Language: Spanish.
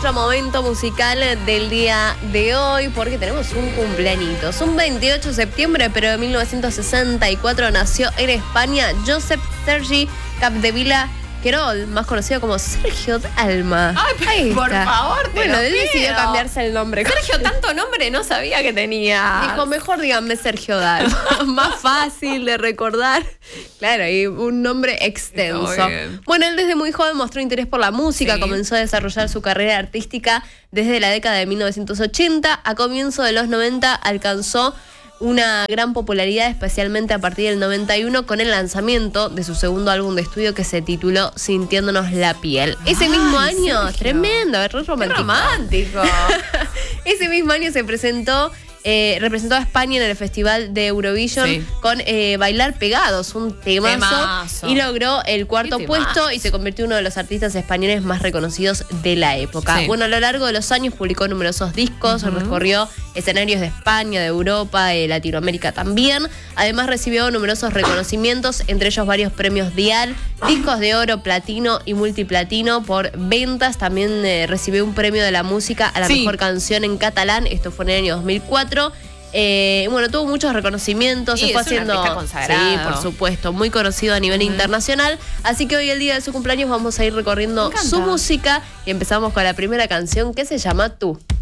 nuestro momento musical del día de hoy porque tenemos un cumpleañito. Es un 28 de septiembre, pero de 1964 nació en España Josep Sergi Capdevila Querol, más conocido como Sergio Dalma. Ay, por favor, bueno, él decidió cambiarse el nombre. Sergio, tanto nombre no sabía que tenía. Dijo, mejor díganme Sergio Dalma. Más fácil de recordar. Claro, y un nombre extenso. Bueno, él desde muy joven mostró interés por la música, sí. Comenzó a desarrollar su carrera artística desde la década de 1980. A comienzo de los 90 alcanzó una gran popularidad, especialmente a partir del 91 con el lanzamiento de su segundo álbum de estudio que se tituló Sintiéndonos la piel. Ese mismo año, Sergio. Tremendo, es romántico. Ese mismo año se representó a España en el Festival de Eurovisión, sí. Con Bailar Pegados, un temazo. Y logró el cuarto puesto y se convirtió en uno de los artistas españoles más reconocidos de la época. Sí. Bueno, a lo largo de los años publicó numerosos discos, recorrió escenarios de España, de Europa, de Latinoamérica también. Además recibió numerosos reconocimientos, entre ellos varios premios Dial, discos de oro, platino y multiplatino por ventas. También recibió un premio de la música a la mejor canción en catalán. Esto fue en el año 2004. Bueno, tuvo muchos reconocimientos, se fue haciendo, sí, por supuesto, muy conocido a nivel internacional. Así que hoy, el día de su cumpleaños, vamos a ir recorriendo su música y empezamos con la primera canción que se llama Tú.